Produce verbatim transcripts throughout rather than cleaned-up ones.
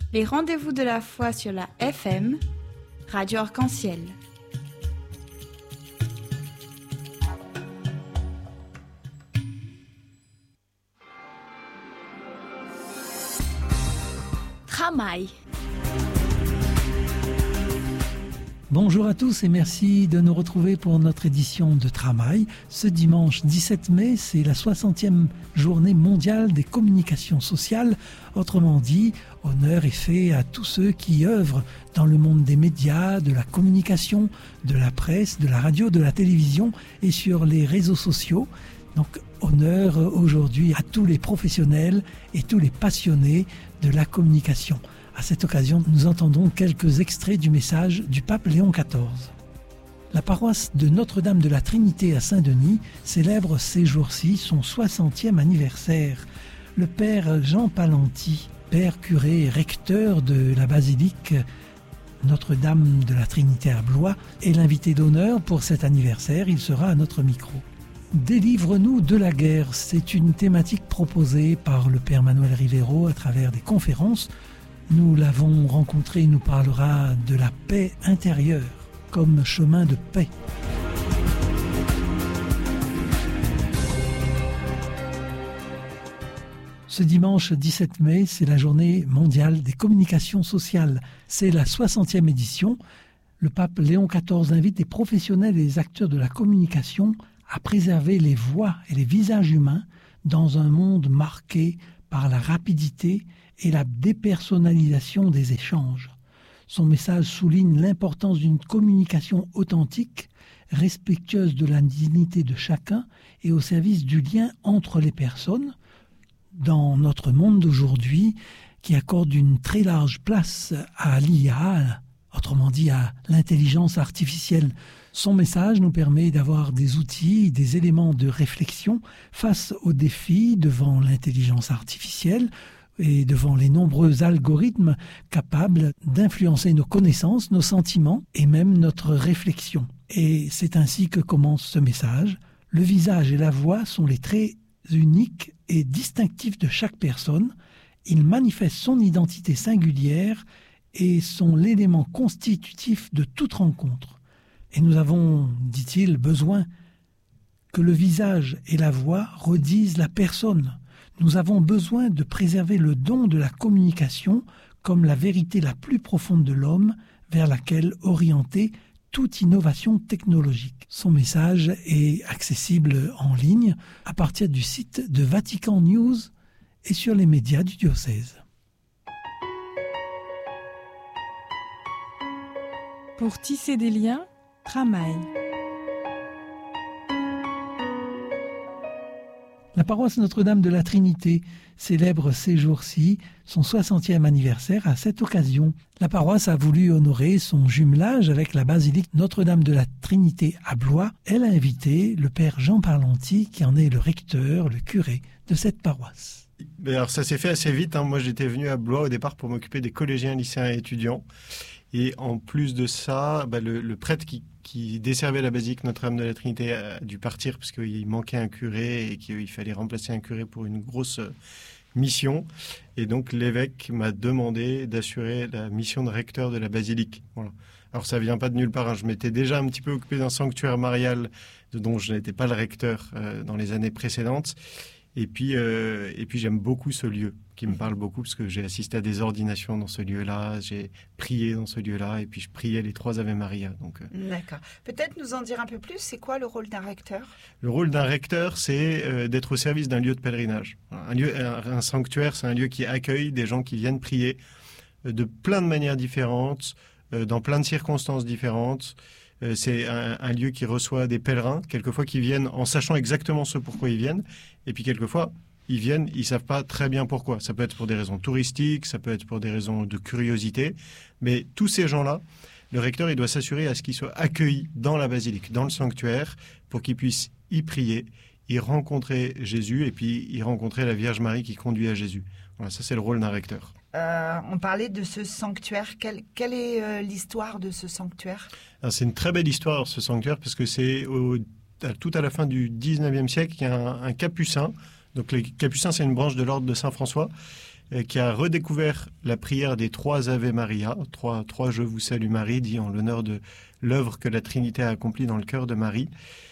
Les rendez-vous de la foi sur la F M, Radio Arc-en-Ciel. Tramail. Bonjour à tous et merci de nous retrouver pour notre édition de Tramail. Ce dimanche dix-sept mai, c'est la soixantième journée mondiale des communications sociales. Autrement dit, honneur est fait à tous ceux qui œuvrent dans le monde des médias, de la communication, de la presse, de la radio, de la télévision et sur les réseaux sociaux. Donc, honneur aujourd'hui à tous les professionnels et tous les passionnés de la communication. À cette occasion, nous entendons quelques extraits du message du pape Léon quatorze. La paroisse de Notre-Dame de la Trinité à Saint-Denis célèbre ces jours-ci son soixantième anniversaire. Le père Jean Pallanti, père curé et recteur de la basilique Notre-Dame de la Trinité à Blois, est l'invité d'honneur pour cet anniversaire. Il sera à notre micro. Délivre-nous de la guerre, c'est une thématique proposée par le père Manuel Rivero à travers des conférences. Nous l'avons rencontré, il nous parlera de la paix intérieure comme chemin de paix. Ce dimanche dix-sept mai, c'est la journée mondiale des communications sociales. C'est la soixantième édition. Le pape Léon quatorze invite les professionnels et les acteurs de la communication à préserver les voix et les visages humains dans un monde marqué par la rapidité et la dépersonnalisation des échanges. Son message souligne l'importance d'une communication authentique, respectueuse de la dignité de chacun et au service du lien entre les personnes, dans notre monde d'aujourd'hui qui accorde une très large place à l'I A, autrement dit à l'intelligence artificielle. Son message nous permet d'avoir des outils, des éléments de réflexion face aux défis devant l'intelligence artificielle et devant les nombreux algorithmes capables d'influencer nos connaissances, nos sentiments et même notre réflexion. Et c'est ainsi que commence ce message. Le visage et la voix sont les traits uniques et distinctifs de chaque personne. Ils manifestent son identité singulière et sont l'élément constitutif de toute rencontre. Et nous avons, dit-il, besoin que le visage et la voix redisent la personne. Nous avons besoin de préserver le don de la communication comme la vérité la plus profonde de l'homme vers laquelle orienter toute innovation technologique. Son message est accessible en ligne à partir du site de Vatican News et sur les médias du diocèse. Pour tisser des liens, Tramail. La paroisse Notre-Dame de la Trinité célèbre ces jours-ci son soixantième anniversaire. À cette occasion, la paroisse a voulu honorer son jumelage avec la basilique Notre-Dame de la Trinité à Blois. Elle a invité le père Jean Pallanti, qui en est le recteur, le curé de cette paroisse. Alors ça s'est fait assez vite, hein. Moi j'étais venu à Blois au départ pour m'occuper des collégiens, lycéens et étudiants. Et en plus de ça, bah, le, le prêtre qui, qui desservait la basilique Notre-Dame de la Trinité a dû partir parce qu'il manquait un curé et qu'il fallait remplacer un curé pour une grosse mission. Et donc l'évêque m'a demandé d'assurer la mission de recteur de la basilique. Voilà. Alors ça vient pas de nulle part, hein. Je m'étais déjà un petit peu occupé d'un sanctuaire marial dont je n'étais pas le recteur euh, dans les années précédentes. Et puis, euh, et puis j'aime beaucoup ce lieu, qui me parle beaucoup, parce que j'ai assisté à des ordinations dans ce lieu-là, j'ai prié dans ce lieu-là, et puis je priais les trois Ave Maria. Donc, euh... D'accord. Peut-être nous en dire un peu plus, c'est quoi le rôle d'un recteur ? Le rôle d'un recteur, c'est euh, d'être au service d'un lieu de pèlerinage. Un, lieu, un, un sanctuaire, c'est un lieu qui accueille des gens qui viennent prier euh, de plein de manières différentes, euh, dans plein de circonstances différentes. Euh, c'est un, un lieu qui reçoit des pèlerins, quelquefois qui viennent en sachant exactement ce pourquoi ils viennent, et puis quelquefois, ils viennent, ils savent pas très bien pourquoi. Ça peut être pour des raisons touristiques, ça peut être pour des raisons de curiosité, mais tous ces gens-là, le recteur, il doit s'assurer à ce qu'ils soient accueillis dans la basilique, dans le sanctuaire, pour qu'ils puissent y prier, y rencontrer Jésus, et puis y rencontrer la Vierge Marie qui conduit à Jésus. Voilà, ça c'est le rôle d'un recteur. Euh, on parlait de ce sanctuaire. Quelle, quelle est euh, l'histoire de ce sanctuaire ? Alors, c'est une très belle histoire, ce sanctuaire, parce que c'est au, à, tout à la fin du dix-neuvième siècle, il y a un, un capucin. Donc les capucins, c'est une branche de l'ordre de Saint-François euh, qui a redécouvert la prière des trois Ave Maria, trois, trois Je vous salue Marie, dit en l'honneur de l'œuvre que la Trinité a accomplie dans le cœur de Marie,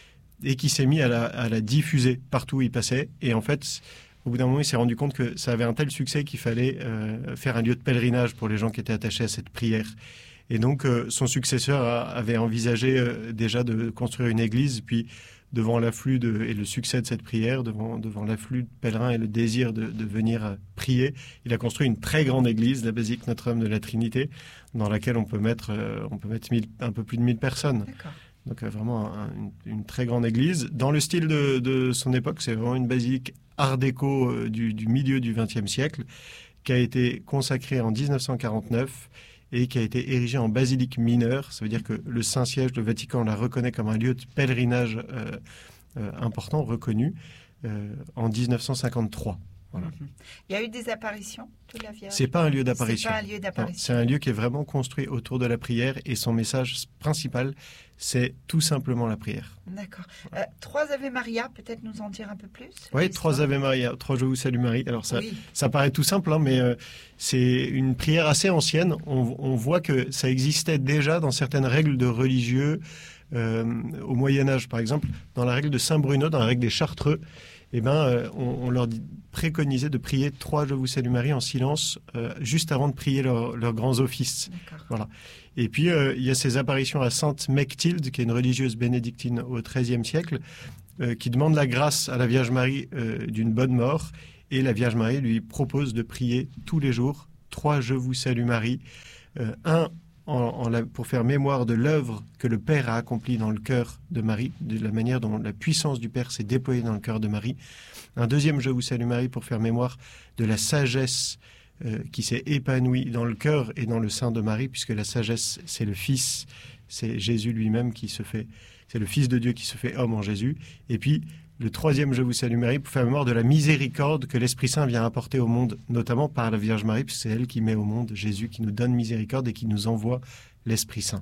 et qui s'est mis à la, à la diffuser partout où il passait. Et en fait, au bout d'un moment, il s'est rendu compte que ça avait un tel succès qu'il fallait euh, faire un lieu de pèlerinage pour les gens qui étaient attachés à cette prière. Et donc, euh, son successeur a, avait envisagé euh, déjà de construire une église, puis devant l'afflux de, et le succès de cette prière, devant, devant l'afflux de pèlerins et le désir de, de venir euh, prier, il a construit une très grande église, la basilique Notre-Dame de la Trinité, dans laquelle on peut mettre, euh, on peut mettre mille, un peu plus de mille personnes. D'accord. Donc euh, vraiment un, une, une très grande église. Dans le style de, de son époque, c'est vraiment une basilique art déco euh, du, du milieu du vingtième siècle, qui a été consacrée en dix-neuf cent quarante-neuf et qui a été érigée en basilique mineure. Ça veut dire que le Saint-Siège, le Vatican, la reconnaît comme un lieu de pèlerinage euh, euh, important, reconnu, euh, en dix-neuf cent cinquante-trois. Voilà. Mm-hmm. Il y a eu des apparitions de la Vierge. C'est pas un lieu d'apparition. C'est pas un lieu d'apparition. Non, c'est un lieu qui est vraiment construit autour de la prière, et son message principal, c'est tout simplement la prière. D'accord. Euh, trois Ave Maria, peut-être nous en dire un peu plus? Oui, trois Ave Maria, trois Je vous salue Marie. Alors ça, oui. ça paraît tout simple, hein, mais euh, c'est une prière assez ancienne. On, on voit que ça existait déjà dans certaines règles de religieux euh, au Moyen-Âge, par exemple, dans la règle de Saint Bruno, dans la règle des Chartreux. Eh ben, euh, on, on leur dit, préconisait de prier trois Je vous salue Marie en silence euh, juste avant de prier leurs leur grands offices. Voilà. Et puis, euh, il y a ces apparitions à Sainte Mechtilde, qui est une religieuse bénédictine au treizième siècle, euh, qui demande la grâce à la Vierge Marie euh, d'une bonne mort. Et la Vierge Marie lui propose de prier tous les jours trois Je vous salue Marie. Euh, un En, en la, pour faire mémoire de l'œuvre que le Père a accomplie dans le cœur de Marie, de la manière dont la puissance du Père s'est déployée dans le cœur de Marie. Un deuxième Je vous salue Marie pour faire mémoire de la sagesse euh, qui s'est épanouie dans le cœur et dans le sein de Marie, puisque la sagesse, c'est le Fils, c'est Jésus lui-même qui se fait, c'est le Fils de Dieu qui se fait homme en Jésus. Et puis, le troisième Je vous salue Marie pour faire mémoire de la miséricorde que l'Esprit Saint vient apporter au monde, notamment par la Vierge Marie, puisque c'est elle qui met au monde Jésus, qui nous donne miséricorde et qui nous envoie l'Esprit Saint.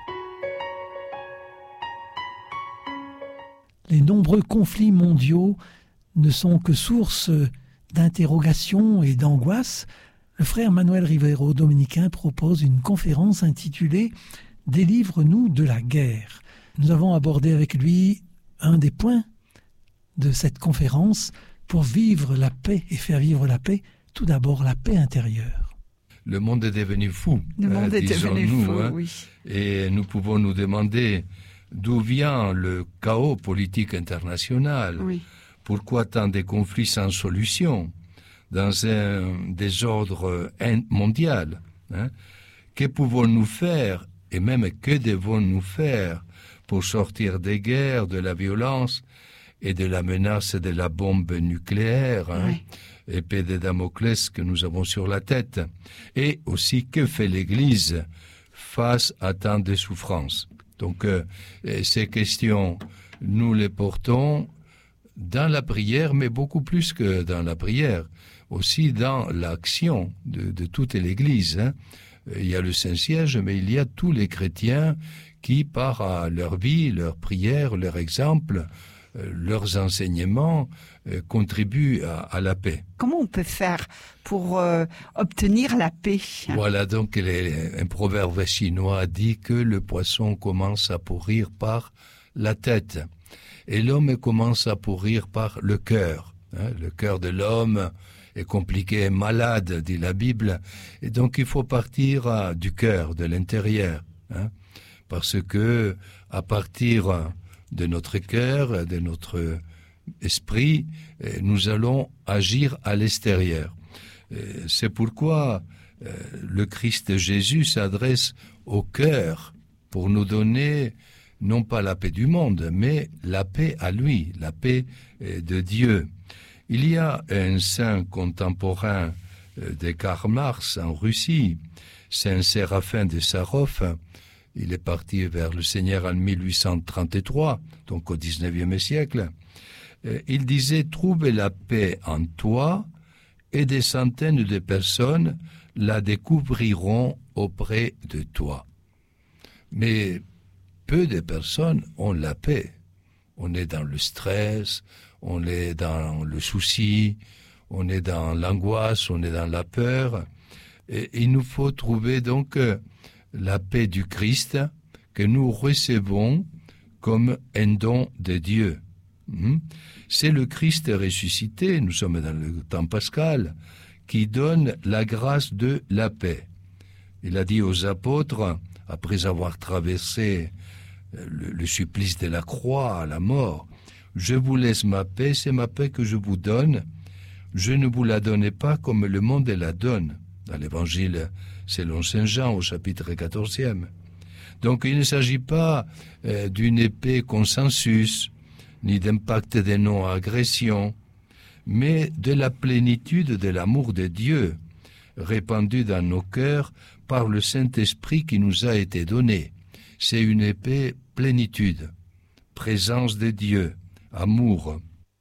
Les nombreux conflits mondiaux ne sont que source d'interrogations et d'angoisse. Le frère Manuel Rivero, dominicain, propose une conférence intitulée « Délivre-nous de la guerre ». Nous avons abordé avec lui un des points de cette conférence pour vivre la paix et faire vivre la paix, tout d'abord la paix intérieure. Le monde est devenu fou. Le monde euh, est devenu fou, hein, oui. Et nous pouvons nous demander d'où vient le chaos politique international. Oui. Pourquoi tant de conflits sans solution dans un désordre mondial, hein? Que pouvons-nous faire, et même que devons-nous faire pour sortir des guerres, de la violence et de la menace de la bombe nucléaire, hein, oui. épée de Damoclès que nous avons sur la tête. Et aussi, que fait l'Église face à tant de souffrances? Donc, euh, ces questions, nous les portons dans la prière, mais beaucoup plus que dans la prière, aussi dans l'action de, de toute l'Église. Hein. Il y a le Saint-Siège, mais il y a tous les chrétiens qui, par leur vie, leur prière, leur exemple, leurs enseignements euh, contribuent à, à la paix. Comment on peut faire pour euh, obtenir la paix? Voilà, donc les, un proverbe chinois dit que le poisson commence à pourrir par la tête et l'homme commence à pourrir par le cœur. Hein, le cœur de l'homme est compliqué, malade, dit la Bible, et donc il faut partir à, du cœur, de l'intérieur, hein, parce que à partir de notre cœur, de notre esprit, nous allons agir à l'extérieur. C'est pourquoi le Christ Jésus s'adresse au cœur pour nous donner non pas la paix du monde, mais la paix à lui, la paix de Dieu. Il y a un saint contemporain de Karl Marx en Russie, Saint Séraphin de Sarov. Il est parti vers le Seigneur en mille huit cent trente-trois, donc au dix-neuvième siècle. Il disait « Trouve la paix en toi et des centaines de personnes la découvriront auprès de toi. » Mais peu de personnes ont la paix. On est dans le stress, on est dans le souci, on est dans l'angoisse, on est dans la peur. Et il nous faut trouver donc la paix du Christ que nous recevons comme un don de Dieu. C'est le Christ ressuscité, nous sommes dans le temps pascal, qui donne la grâce de la paix. Il a dit aux apôtres, après avoir traversé le, le supplice de la croix, la mort, « Je vous laisse ma paix, c'est ma paix que je vous donne. Je ne vous la donne pas comme le monde la donne. » Dans l'Évangile selon saint Jean, au chapitre quatorzième. Donc il ne s'agit pas euh, d'une épée consensus, ni d'un pacte de non-agression, mais de la plénitude de l'amour de Dieu, répandu dans nos cœurs par le Saint-Esprit qui nous a été donné. C'est une épée plénitude, présence de Dieu, amour.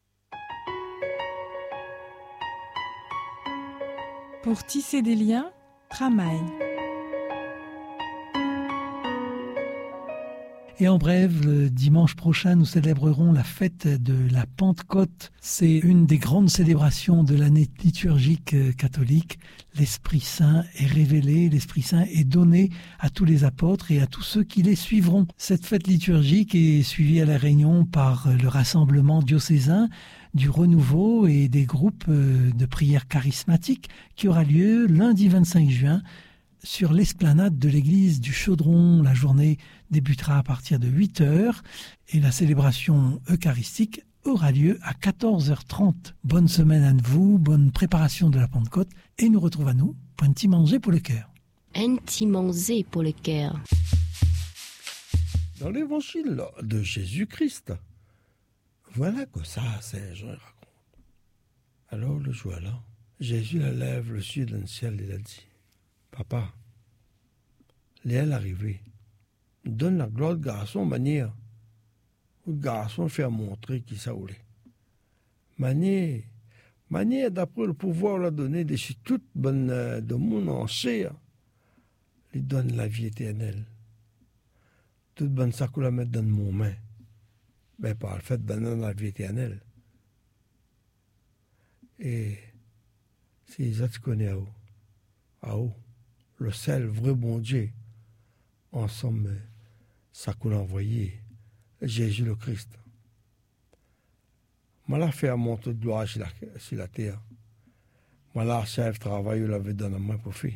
Pour tisser des liens, Tramaï. Et en bref, le dimanche prochain, nous célébrerons la fête de la Pentecôte. C'est une des grandes célébrations de l'année liturgique catholique. L'Esprit Saint est révélé, l'Esprit Saint est donné à tous les apôtres et à tous ceux qui les suivront. Cette fête liturgique est suivie à La Réunion par le rassemblement diocésain du Renouveau et des groupes de prière charismatiques qui aura lieu lundi vingt-cinq juin sur l'esplanade de l'église du Chaudron. La journée débutera à partir de huit heures et la célébration eucharistique aura lieu à quatorze heures trente. Bonne semaine à vous, bonne préparation de la Pentecôte et nous retrouvons à nous pour un petit manger pour le cœur. Un petit manger pour le cœur. Dans l'évangile de Jésus-Christ, voilà que ça, Saint Jean raconte. Alors le jour-là, Jésus la lève le ciel dans le ciel et il a dit, Papa, l'heure arrivée, donne la gloire de garçon manière. Le garçon fait montrer qui ça voulait. Manière, manière d'après le pouvoir la donner de chez toute bonne de monde entier, lui donne la vie éternelle. Toute bonne ça qu'on la met dans mon main, ben par le fait de donner la vie éternelle. Et c'est ça que tu connais à haut, à haut. Le seul vrai bon Dieu, ensemble, ça qu'on a envoyé, Jésus le Christ. Moi, l'a fait à monter de gloire sur la, sur la terre. Moi, l'a chef travail, il l'avait donné à moi pour faire.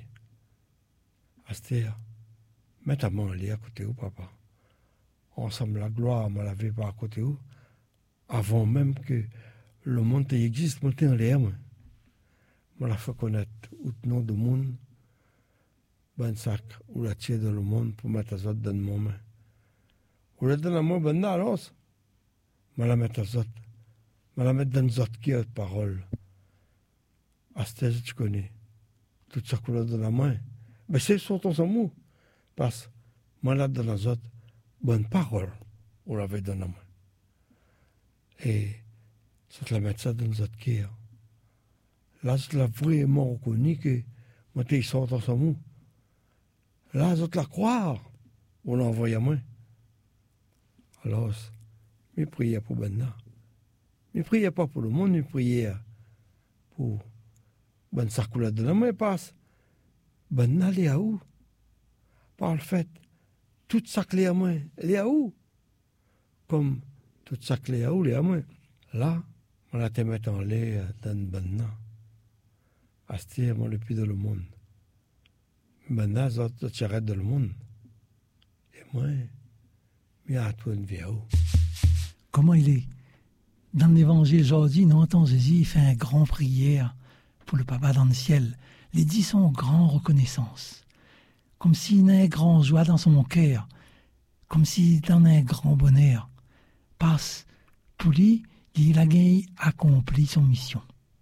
Astéa, mets ta main à côté où, papa. Ensemble, la gloire, moi, l'avait pas à côté où. Avant même que le monde existe, moi, t'es en l'air, moi. Moi, l'a fait connaître au nom du monde. Ben sac ou la tire dans le monde pour mettre à autres dans mon main. Ou la donne à moi, ben alors, mais la mettre à autres. Mais la mettre dans les autres qui a de parole. À ce tu connais. Tout ça qu'on a dans la main. Mais c'est surtout son mot. Parce que moi, là, dans les autres, bonne parole, on l'avait dans la main. Et ça te la mettre ça dans les autres qui a. Là, je l'ai vraiment reconnu que moi, tu sors dans son mot. Là, je te la croire. On l'a envoyé à moi. Alors, mes prières pour Benna. Mes prières pas pour le monde, mes prières pour Ben Sakula de la main passe. Benna, elle est à où? Par le fait, toute sa clé à moi, elle est à où? Comme toute sa clé à où, elle est à moi. Là, on la te met en lait dans Benna. À ce tiers, moi, le plus de le monde. Maintenant, les autres, tu arrêtes dans le monde. Et moi, mais à toi une vie. Comment il est? Dans l'évangile aujourd'hui, nous entendons Jésus fait une grande prière pour le Papa dans le ciel. Les dix sont en grande reconnaissance. Comme s'il a une grande joie dans son cœur. Comme s'il en a un grand bonheur. Parce, pour lui, il a accompli son mission.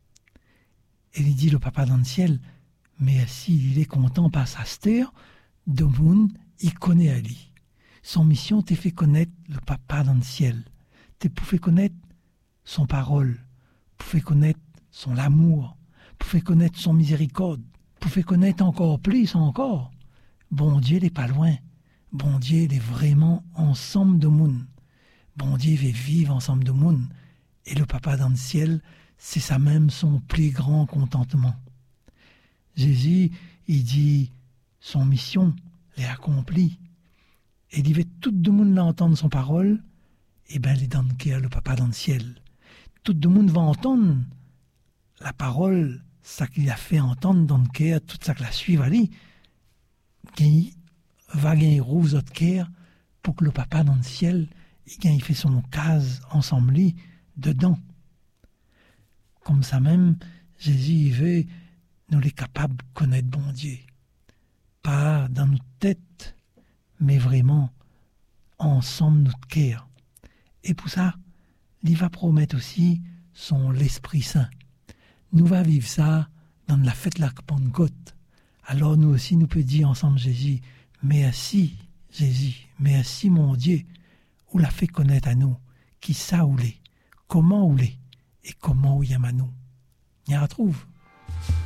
Et il dit le Papa dans le ciel, mais s'il est content par sa steur, de monde, il connaît à lui. Son mission t'a fait connaître le Papa dans le ciel. T'as fait connaître son parole, pour faire connaître son amour, pour faire connaître son miséricorde, pour faire connaître encore plus encore. Bon Dieu n'est pas loin. Bon Dieu est vraiment ensemble de monde. Bon Dieu veut vivre ensemble de monde. Et le Papa dans le ciel, c'est ça même son plus grand contentement. Jésus, il dit, son mission l'est accomplie. Et il veut tout le monde l'entendre son parole, et bien il donne qu'il y a le papa dans le ciel. Tout le monde va entendre la parole, ça qu'il a fait entendre dans le cœur, tout ça qu'il a suivi, allez, qui va gagner rose autre cœur pour que le papa dans le ciel, il fait son case ensemble dedans. Comme ça même, Jésus il veut nous les capables de connaître bon Dieu. Pas dans notre tête, mais vraiment ensemble notre cœur. Et pour ça, il va promettre aussi son l'Esprit Saint. Nous va vivre ça dans la fête de la Pentecôte. Alors nous aussi, nous pouvons dire ensemble Jésus, merci Jésus, merci mon Dieu, ou l'a fait connaître à nous, qui ça ou l'est, comment ou l'est, et comment ou y a nous. Y a retrouve.